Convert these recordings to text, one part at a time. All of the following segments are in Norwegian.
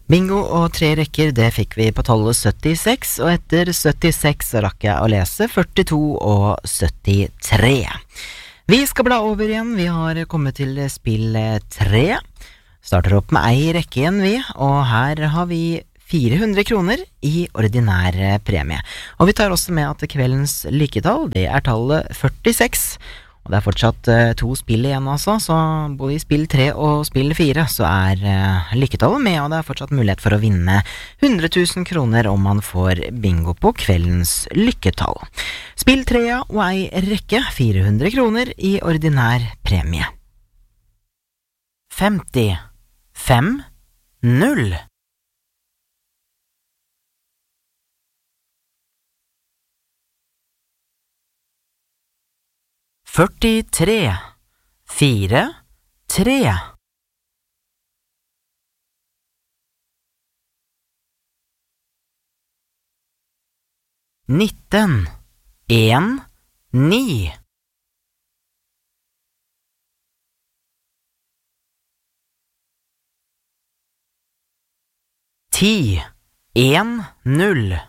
Bingo og 3 rekker, det fikk vi på tallet 76, og etter 76 så rakk jeg å lese 42 og 73. Vi skal bla over igjen, vi har kommet til spill 3. Starter opp med ei rekke igjen vi, og her har vi 400 kroner i ordinær premie. Og vi tar også med at kveldens lykketall, det er tallet 46, og det er fortsatt 2 spill igjen altså, så både i spill 3 og spill 4 så er lykketallet med, og det er fortsatt mulighet for å vinne 100 000 kroner om man får bingo på kveldens lykketall. Spill 3 og ei rekke, 400 kroner i ordinær premie. 50, 5, 0. 43, 4, 3. 19, 1, 9. 10, 1, 0.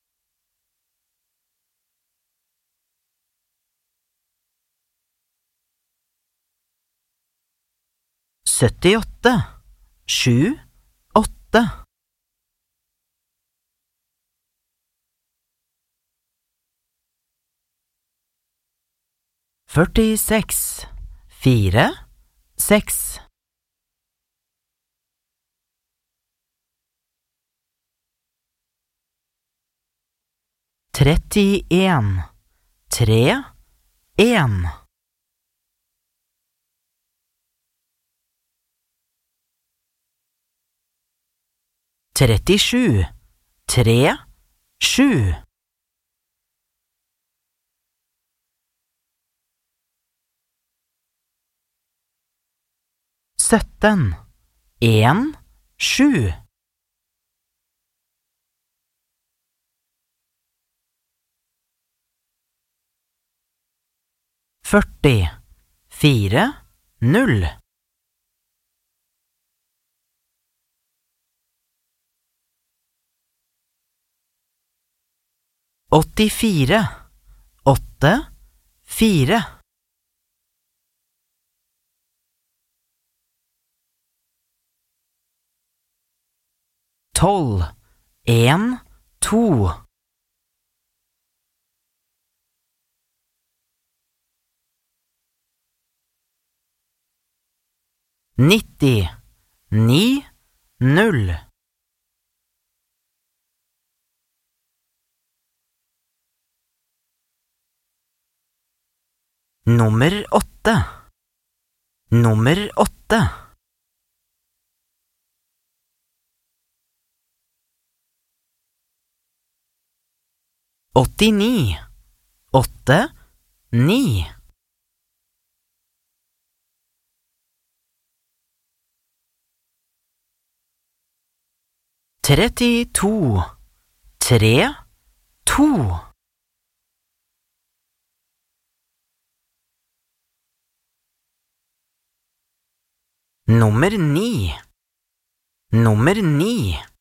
78, 7, 8. 46, 4, 6. 31, 3, 1. 37, 3, 7. 17, 1, 7. 40, 4, 0. 84, 8, 4. 12, 1, 2. 90, 9, 0. 8. Nummer 8. 89, 8, 9. 32, 3, 2. 9. Nummer 9.